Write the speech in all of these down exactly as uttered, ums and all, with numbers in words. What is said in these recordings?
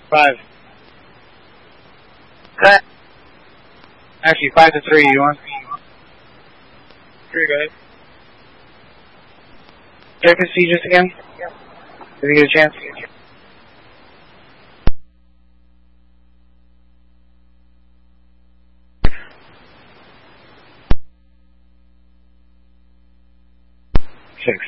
Five. Cut. Actually, five to three, you want? Three, guys. Check his features again. Yep. Did he get a chance? Six.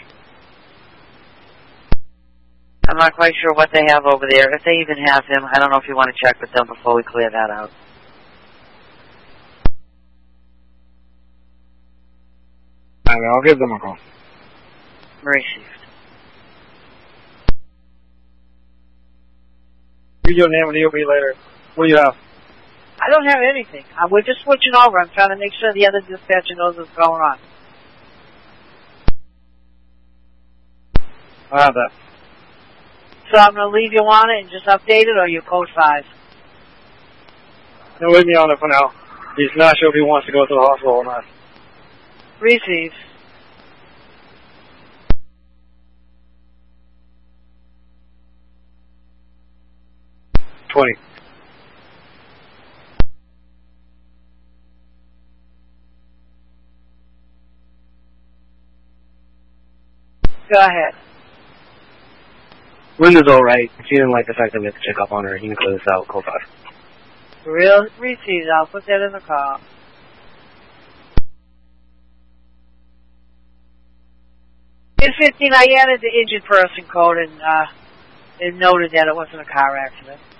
I'm not quite sure what they have over there. If they even have him, I don't know if you want to check with them before we clear that out. Alright, I'll give them a call. Received. Read your name and you'll be later. What do you have? I don't have anything. Uh, we're just switching over. I'm trying to make sure the other dispatcher knows what's going on. I have that. So I'm going to leave you on it and just update it, or you code five? No, leave me on it for now. He's not sure if he wants to go to the hospital or not. Receive. Twenty. Go ahead. Linda's alright. She didn't like the fact that we had to check up on her. You can clear this out. Code five. Real receive. I'll put that in the call. In fifteen, I added the injured person code and, uh, and noted that it wasn't a car accident.